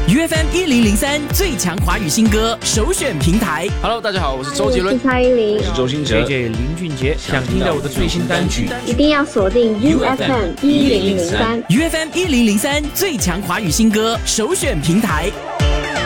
UFM1003 最强华语新歌首选平台。 Hello， 大家好，我是周杰伦， 我是蔡依林， 我是周兴哲 ，JJ 林俊杰。想听到我的最新单曲， 一定要锁定 UFM1003。 UFM1003 最强华语新歌首选平台。